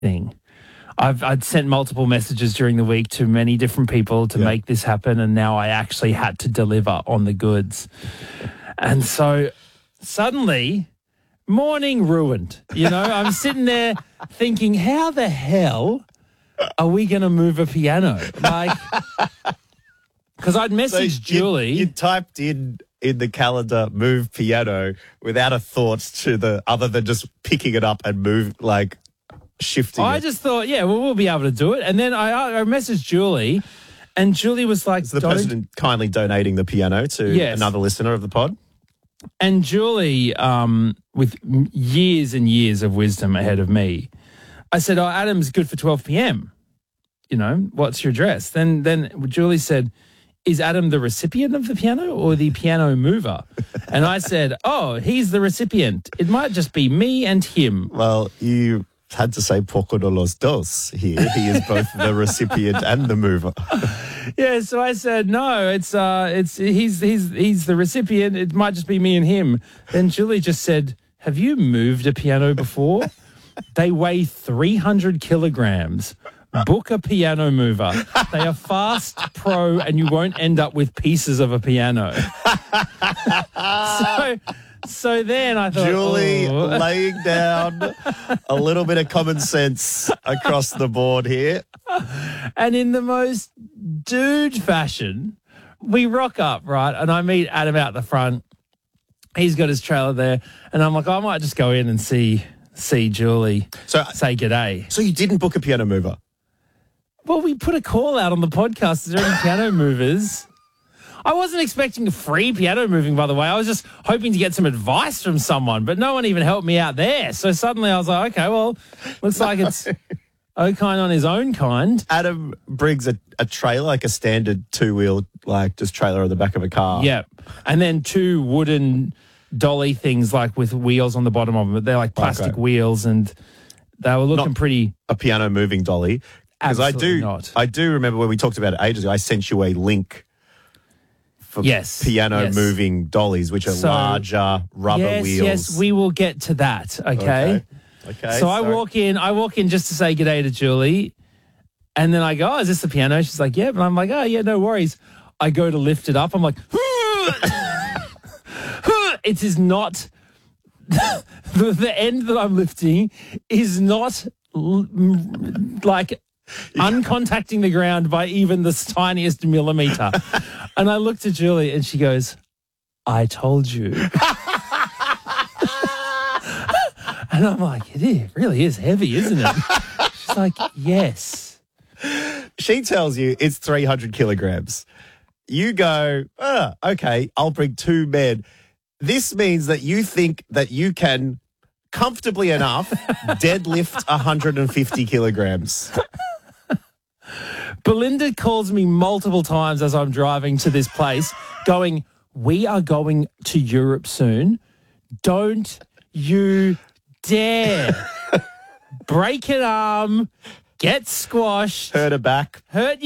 thing. I'd sent multiple messages during the week to many different people to make this happen, and now I actually had to deliver on the goods. And so suddenly, morning ruined. I'm sitting there thinking, how the hell are we going to move a piano? Because I'd messaged Julie. You typed in the calendar, move piano, without a thought other than just picking it up and shifting I it. just thought, we'll be able to do it. And then I messaged Julie, and Julie was like, the person kindly donating the piano to another listener of the pod. And Julie, with years and years of wisdom ahead of me, I said, Adam's good for 12 p.m. What's your address? Then Julie said, is Adam the recipient of the piano or the piano mover? And I said, he's the recipient. It might just be me and him. Well, you had to say poco de los dos here. He is both the recipient and the mover. Yeah, so I said, no, he's the recipient. It might just be me and him. Then Julie just said, have you moved a piano before? They weigh 300 kilograms. Book a piano mover. They are fast, pro, and you won't end up with pieces of a piano. So then I thought, Julie laying down a little bit of common sense across the board here. And in the most dude fashion, we rock up, right? And I meet Adam out the front. He's got his trailer there. And I'm like, I might just go in and see Julie, say g'day. So you didn't book a piano mover? Well, we put a call out on the podcast. Is there any piano movers? I wasn't expecting a free piano moving, by the way. I was just hoping to get some advice from someone, but no one even helped me out there. So suddenly I was like, okay, well, looks like it's O-kind on his own kind. Adam brings a trailer, like a standard two-wheel, just trailer on the back of a car. Yeah. And then two wooden dolly things, with wheels on the bottom of them. But they're like plastic wheels, and they were looking pretty... A piano moving dolly. Because I do remember when we talked about it ages ago, I sent you a link for piano moving dollies, which are larger rubber wheels. Yes, we will get to that, okay? So I walk in just to say g'day to Julie, and then I go, is this the piano? She's like, yeah. But I'm like, oh, yeah, no worries. I go to lift it up. I'm like, it is not, the end that I'm lifting is not uncontacting the ground by even the tiniest millimeter. And I looked at Julie and she goes, I told you. And I'm like, it really is heavy, isn't it? She's like, yes. She tells you it's 300 kilograms. You go, okay, I'll bring two men. This means that you think that you can comfortably enough deadlift 150 kilograms. Belinda calls me multiple times as I'm driving to this place going, we are going to Europe soon. Don't you dare break an arm, get squashed. Hurt her back. Hurt